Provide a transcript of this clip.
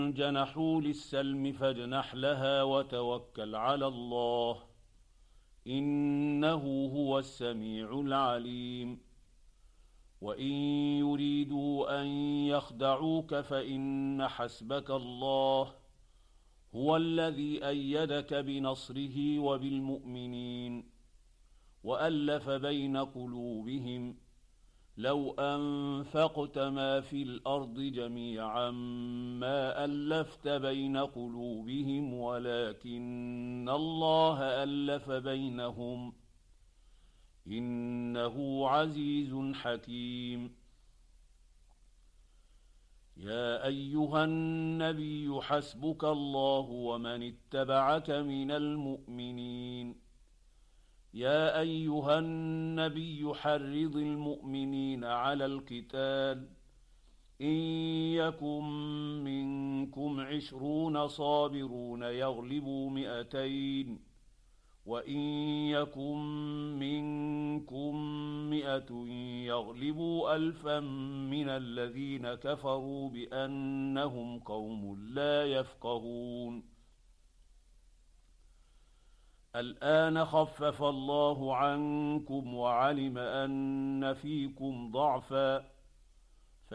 جنحوا للسلم فاجنح لها وتوكل على الله إنه هو السميع العليم وإن يريدوا أن يخدعوك فإن حسبك الله هو الذي أيدك بنصره وبالمؤمنين وألف بين قلوبهم لو أنفقت ما في الأرض جميعا ما ألفت بين قلوبهم ولكن الله ألف بينهم إنه عزيز حكيم يا أيها النبي حسبك الله ومن اتبعك من المؤمنين يا أيها النبي حرض المؤمنين على القتال إن يكن منكم 20 صابرون يغلبوا 200 وإن يكن منكم 100 يغلبوا 1000 من الذين كفروا بأنهم قوم لا يفقهون الآن خفف الله عنكم وعلم أن فيكم ضعفا